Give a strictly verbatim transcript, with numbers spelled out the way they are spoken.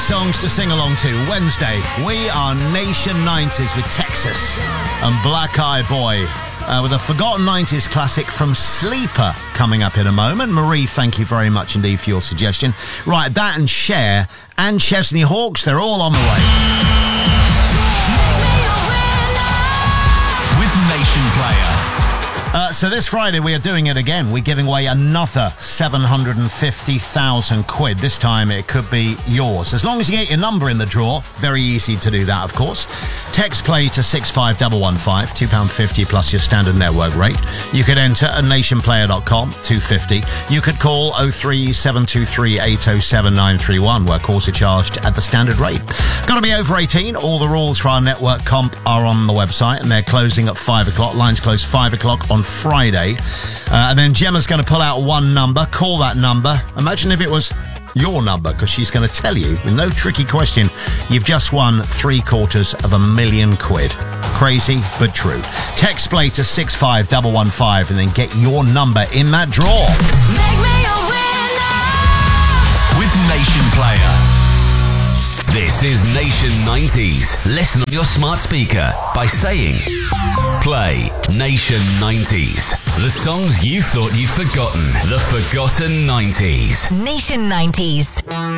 songs to sing along to. Wednesday, we are Nation nineties with Texas and Black Eye Boy. Uh, with a forgotten nineties classic from Sleeper coming up in a moment. Marie, thank you very much indeed for your suggestion. Right, that and Cher and Chesney Hawkes, they're all on the way. With Nation Player. Uh, so this Friday we are doing it again. We're giving away another seven hundred fifty thousand quid. This time it could be yours. As long as you get your number in the draw. Very easy to do that, of course. Text play to six five one one five, two pounds fifty plus your standard network rate. You could enter at nation player dot com, two pounds fifty. You could call oh three seven two three eight oh seven nine three one, where calls are charged at the standard rate. Got to be over eighteen. All the rules for our network comp are on the website, and they're closing at five o'clock. Lines close five o'clock on Friday. Uh, and then Gemma's going to pull out one number. Call that number. Imagine if it was your number, because she's going to tell you, with no tricky question, you've just won three quarters of a million quid. Crazy, but true. Text play to six five one one five and then get your number in that draw. Make me a winner with Nation Player. This is Nation nineties. Listen on your smart speaker by saying, play Nation nineties. The songs you thought you'd forgotten. The forgotten nineties. Nation nineties.